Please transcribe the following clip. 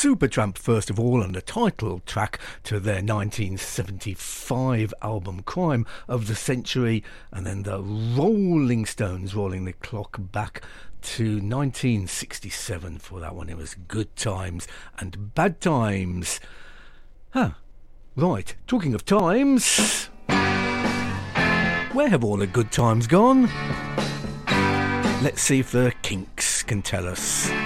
Supertramp first of all, and the title track to their 1975 album Crime of the Century, and then the Rolling Stones rolling the clock back to 1967 for that one. It was Good Times and Bad Times. Right, talking of times, where have all the good times gone? Let's see if the Kinks can tell us.